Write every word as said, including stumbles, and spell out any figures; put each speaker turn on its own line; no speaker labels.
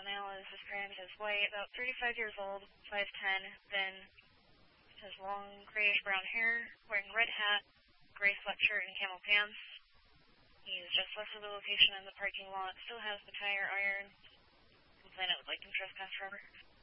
male is described as white, about thirty-five years old, five ten, thin, has long grayish-brown hair, wearing red hat, gray sweatshirt, and camel pants. He's just west of the location in the parking lot, still has the tire iron. Complainant would like to trespass forever.